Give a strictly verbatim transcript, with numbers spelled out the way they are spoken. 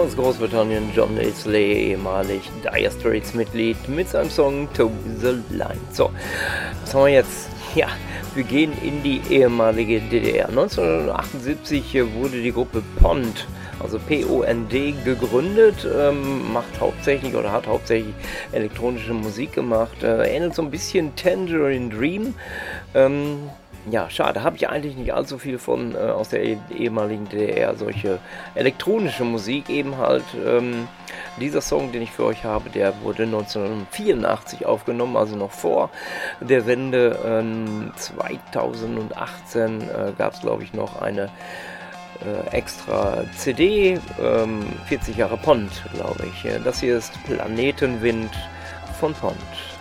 aus Großbritannien, John Isley, ehemalig Dire Straits Mitglied, mit seinem Song To The Line. So, was haben wir jetzt? Ja, wir gehen in die ehemalige D D R. neunzehnhundertachtundsiebzig wurde die Gruppe Pond, also P O N D, gegründet, ähm, macht hauptsächlich oder hat hauptsächlich elektronische Musik gemacht, äh, ähnelt so ein bisschen Tangerine Dream. Ähm, ja, schade, habe ich eigentlich nicht allzu viel von äh, aus der eh- ehemaligen D D R, solche elektronische Musik eben halt. Ähm, dieser Song, den ich für euch habe, der wurde neunzehnhundertvierundachtzig aufgenommen, also noch vor der Wende. Ähm, zweitausendachtzehn äh, gab es, glaube ich, noch eine äh, extra C D, ähm, vierzig Jahre Pond, glaube ich. Das hier ist Planetenwind von Pond.